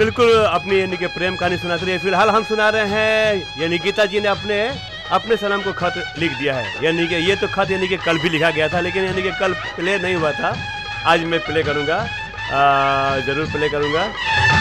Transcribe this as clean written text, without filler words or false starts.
बिल्कुल अपनी यानी कि प्रेम कहानी सुनाते रहिए। फिलहाल हम सुना रहे हैं यानी गीता जी ने अपने सनम को खत लिख दिया है। यानी कि ये तो खत यानी कि कल भी लिखा गया था, लेकिन यानी कि कल प्ले नहीं हुआ था। आज मैं प्ले करूँगा, ज़रूर प्ले करूँगा।